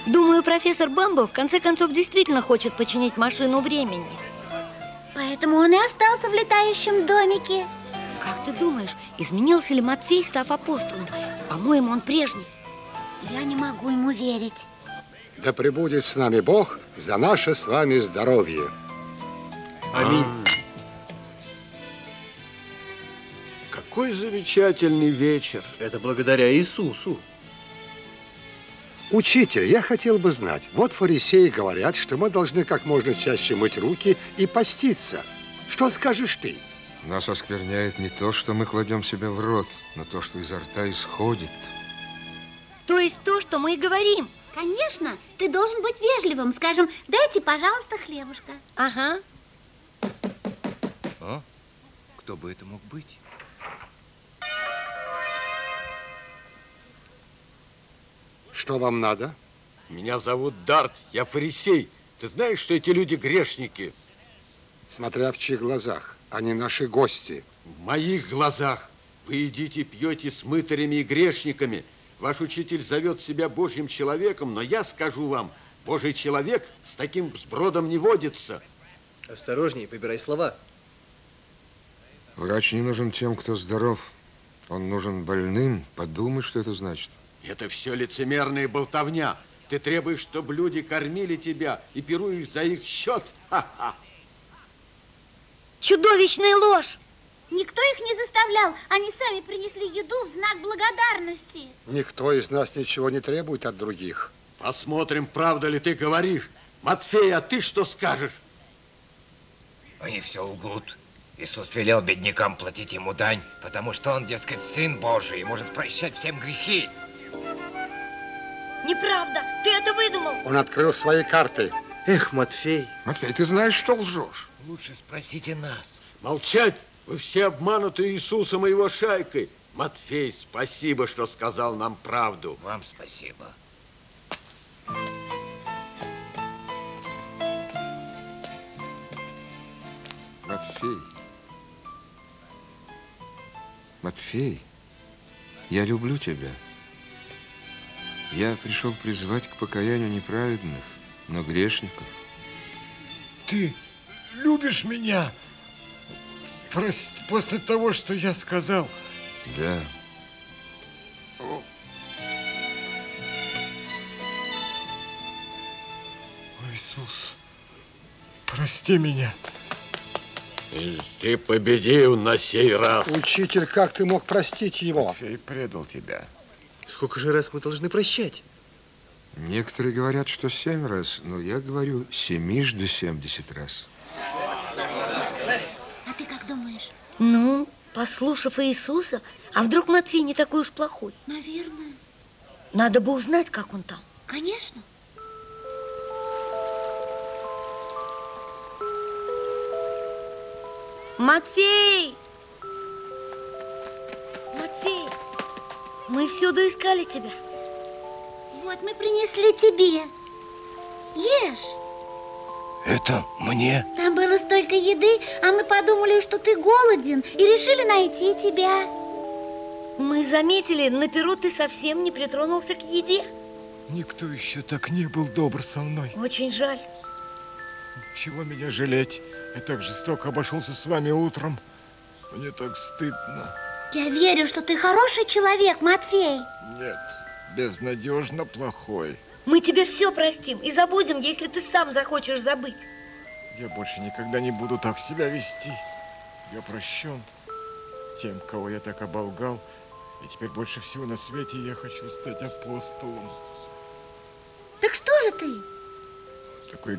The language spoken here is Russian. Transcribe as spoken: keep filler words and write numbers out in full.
Думаю, профессор Бамбл в конце концов действительно хочет починить машину времени. Поэтому он и остался в летающем домике. Как ты думаешь, изменился ли Матфей, став апостолом? По-моему, он прежний. Я не могу ему верить. Да пребудет с нами Бог за наше с вами здоровье. Аминь. Какой замечательный вечер. Это благодаря Иисусу. Учитель, я хотел бы знать, вот фарисеи говорят, что мы должны как можно чаще мыть руки и поститься. Что скажешь ты? Нас оскверняет не то, что мы кладем себе в рот, но то, что изо рта исходит. То есть то, что мы и говорим. Конечно, ты должен быть вежливым. Скажем, дайте, пожалуйста, хлебушка. Ага. А? Кто бы это мог быть? Что вам надо? Меня зовут Дарт, я фарисей. Ты знаешь, что эти люди грешники? Смотря в чьих глазах, они наши гости. В моих глазах. Вы едите, пьете с мытарями и грешниками. Ваш учитель зовет себя Божьим человеком, но я скажу вам, Божий человек с таким сбродом не водится. Осторожней, выбирай слова. Врач не нужен тем, кто здоров. Он нужен больным. Подумай, что это значит. Это все лицемерная болтовня. Ты требуешь, чтобы люди кормили тебя и пируешь за их счет. Ха-ха. Чудовищная ложь! Никто их не заставлял. Они сами принесли еду в знак благодарности. Никто из нас ничего не требует от других. Посмотрим, правда ли ты говоришь. Матфей, а ты что скажешь? Они все лгут. Иисус велел беднякам платить ему дань, потому что он, дескать, Сын Божий и может прощать всем грехи. Неправда! Ты это выдумал! Он открыл свои карты. Эх, Матфей. Матфей, ты знаешь, что лжешь? Лучше спросите нас. Молчать! Вы все обмануты Иисусом и его шайкой. Матфей, спасибо, что сказал нам правду. Вам спасибо. Матфей. Матфей, я люблю тебя. Я пришел призвать к покаянию неправедных, но грешников. Ты любишь меня? Прости, после того, что я сказал. Да. О, Иисус, прости меня. И ты победил на сей раз. Учитель, как ты мог простить его? Матфей предал тебя. Сколько же раз мы должны прощать? Некоторые говорят, что семь раз, но я говорю семижды семьдесят раз. А ты как думаешь? Ну, послушав Иисуса, а вдруг Матфей не такой уж плохой? Наверное. Надо бы узнать, как он там. Конечно. Матфей! Матфей! Мы всюду искали тебя. Вот мы принесли тебе. Ешь. Это мне? Там было столько еды, а мы подумали, что ты голоден, и решили найти тебя. Мы заметили, на перу ты совсем не притронулся к еде. Никто еще так не был добр со мной. Очень жаль. Чего меня жалеть? Я так жестоко обошелся с вами утром. Мне так стыдно. Я верю, что ты хороший человек, Матфей. Нет, безнадежно плохой. Мы тебе все простим и забудем, если ты сам захочешь забыть. Я больше никогда не буду так себя вести. Я прощен тем, кого я так оболгал. И теперь больше всего на свете я хочу стать апостолом. Так что же ты? Такой